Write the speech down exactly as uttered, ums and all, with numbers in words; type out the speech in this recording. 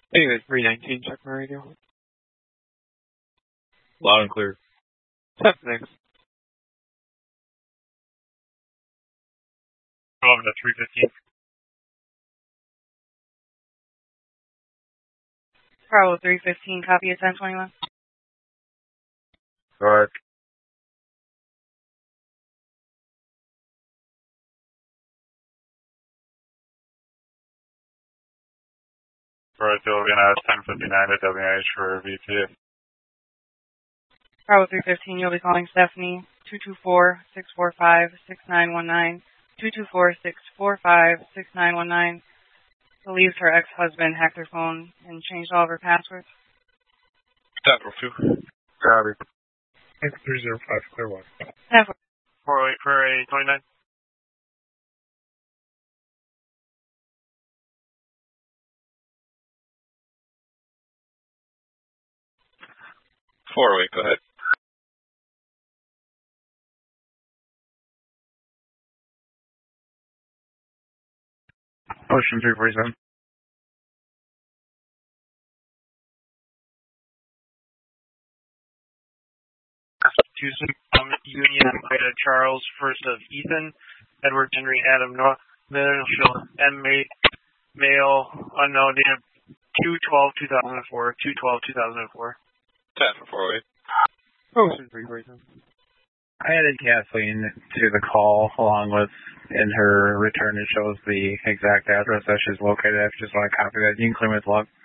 Anyway, three nineteen, check my radio. Loud and clear. Ten, thanks. Over to three fifteen. Bravo three fifteen, copy of ten twenty-one. Alright. Alright, so we're going to ask ten fifty-nine at W H for V T. Bravo three fifteen, you'll be calling Stephanie, two two four, six four five, six nine one nine, two two four, six four five, six nine one nine. Believes her ex-husband hacked her phone and changed all of her passwords. Central two. Copy. three zero five, clear one. four oh eight for a twenty-nine. four oh eight, go ahead. Ocean three forty-seven. Tucson, um, Union, Ida, Charles, first of Ethan, Edward, Henry, Adam, North, Middle, M, male, unknown, date two twelve two thousand four, two twelve two thousand four. ten for four oh eight. Ocean three forty-seven. I added Kathleen to the call along with, in her return, it shows the exact address that she's located at. If you just want to copy that, you can clear with log.